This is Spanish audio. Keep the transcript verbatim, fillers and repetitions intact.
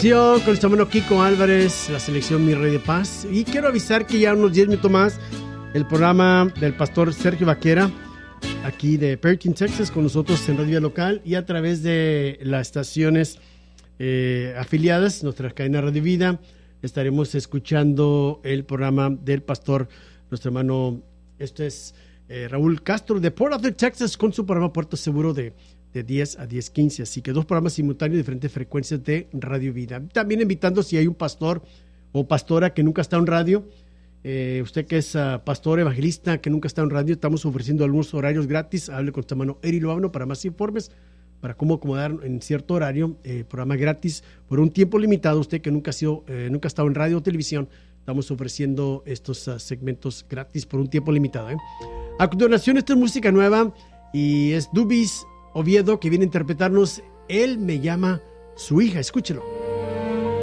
canción con nuestro hermano Kiko Álvarez, la selección Mi Rey de Paz. Y quiero avisar que ya unos diez minutos más el programa del pastor Sergio Vaquera, aquí de Perkin, Texas, con nosotros en Radio Local y a través de las estaciones eh, afiliadas, nuestra cadena Radio Vida, estaremos escuchando el programa del pastor, nuestro hermano, este es eh, Raúl Castro de Port Arthur, Texas, con su programa Puerto Seguro de de diez a diez quince, así que dos programas simultáneos de diferentes frecuencias de Radio Vida. También invitando si hay un pastor o pastora que nunca está en radio, eh, usted que es uh, pastor evangelista que nunca está en radio, estamos ofreciendo algunos horarios gratis. Hable con su hermano Eri Loabno para más informes, para cómo acomodar en cierto horario, eh, programa gratis por un tiempo limitado. Usted que nunca ha sido, eh, nunca ha estado en radio o televisión, estamos ofreciendo estos uh, segmentos gratis por un tiempo limitado. ¿eh? A continuación, esta es música nueva y es Dubis Oviedo, que viene a interpretarnos Él me llama su hija. Escúchelo.